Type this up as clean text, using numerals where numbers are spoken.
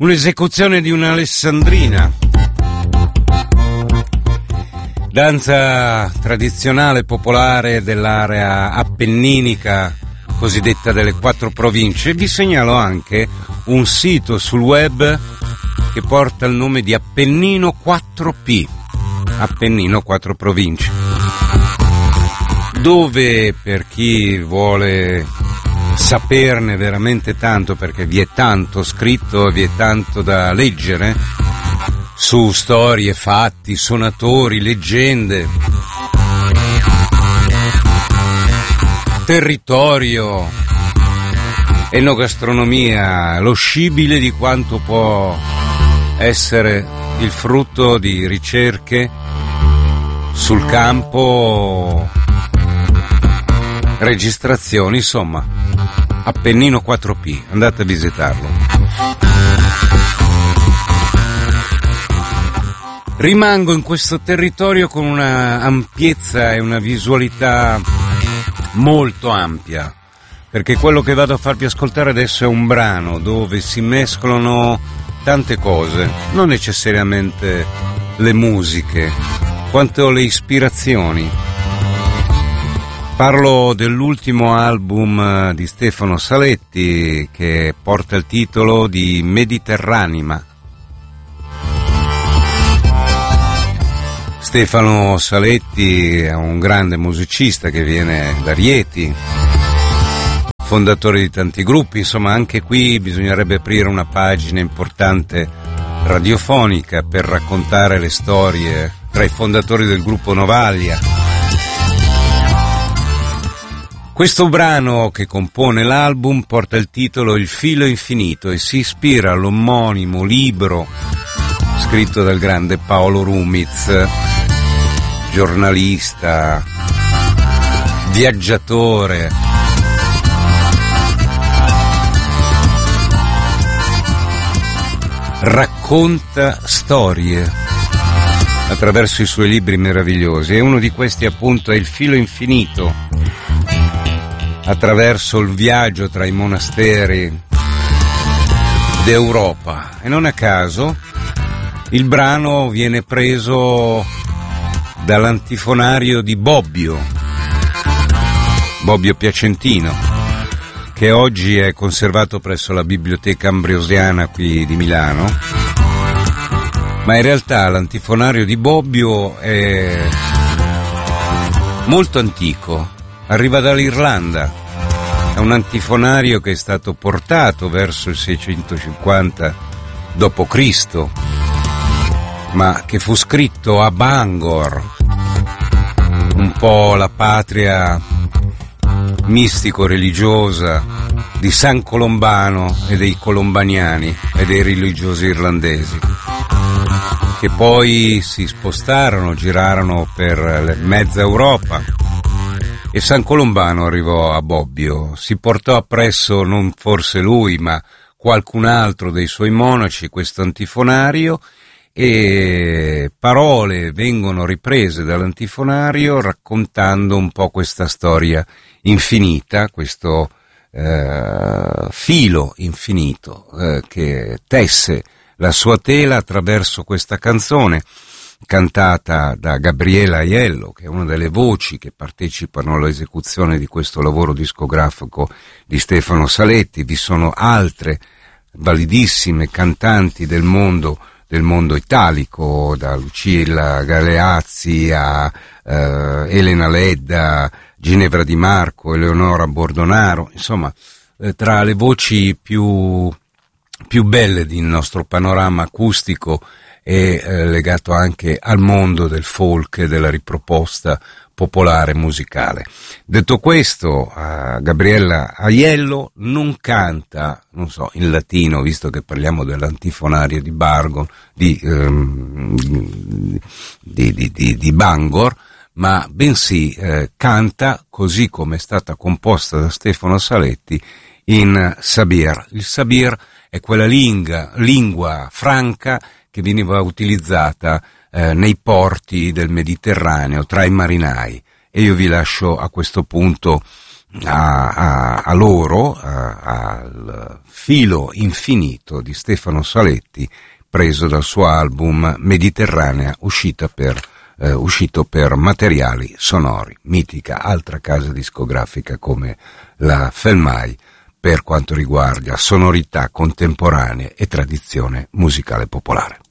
Un'esecuzione di un'alessandrina, danza tradizionale popolare dell'area appenninica cosiddetta delle 4 province. Vi segnalo anche un sito sul web che porta il nome di Appennino 4P, Appennino 4 province, dove, per chi vuole saperne veramente tanto, perché vi è tanto scritto, vi è tanto da leggere su storie, fatti, suonatori, leggende, territorio, enogastronomia, lo scibile di quanto può essere il frutto di ricerche sul campo, registrazioni, insomma. Appennino 4P, andate a visitarlo. Rimango in questo territorio con una ampiezza e una visualità molto ampia, perché quello che vado a farvi ascoltare adesso è un brano dove si mescolano tante cose, non necessariamente le musiche, quanto le ispirazioni. Parlo dell'ultimo album di Stefano Saletti, che porta il titolo di Mediterranima. Stefano Saletti è un grande musicista che viene da Rieti, fondatore di tanti gruppi, insomma anche qui bisognerebbe aprire una pagina importante radiofonica per raccontare le storie tra i fondatori del gruppo Novaglia. Questo brano che compone l'album porta il titolo Il filo infinito e si ispira all'omonimo libro scritto dal grande Paolo Rumiz, giornalista, viaggiatore, racconta storie attraverso i suoi libri meravigliosi, e uno di questi appunto è Il filo infinito, attraverso il viaggio tra i monasteri d'Europa. E non a caso il brano viene preso dall'antifonario di Bobbio Piacentino, che oggi è conservato presso la Biblioteca Ambrosiana qui di Milano, ma in realtà l'antifonario di Bobbio è molto antico, arriva dall'Irlanda, è un antifonario che è stato portato verso il 650 d.C., ma che fu scritto a Bangor, un po' la patria mistico-religiosa di San Colombano e dei colombaniani e dei religiosi irlandesi, che poi si spostarono, girarono per mezza Europa, e San Colombano arrivò a Bobbio. Si portò appresso, non forse lui, ma qualcun altro dei suoi monaci, questo antifonario, e parole vengono riprese dall'antifonario raccontando un po' questa storia infinita, questo filo infinito che tesse la sua tela attraverso questa canzone cantata da Gabriela Aiello, che è una delle voci che partecipano all'esecuzione di questo lavoro discografico di Stefano Saletti. Vi sono altre validissime cantanti del mondo italico, da Lucilla Galeazzi a Elena Ledda, Ginevra Di Marco, Eleonora Bordonaro, insomma tra le voci più belle del nostro panorama acustico e legato anche al mondo del folk e della riproposta popolare musicale. Detto questo, Gabriella Aiello non canta, non so, in latino, visto che parliamo dell'antifonario di Bangor, ma bensì canta così come è stata composta da Stefano Saletti in Sabir. Il Sabir è quella lingua franca che veniva utilizzata nei porti del Mediterraneo tra i marinai, e io vi lascio a questo punto a loro, al filo infinito di Stefano Saletti, preso dal suo album Mediterranea, uscito per Materiali Sonori, mitica altra casa discografica come la Felmai per quanto riguarda sonorità contemporanee e tradizione musicale popolare.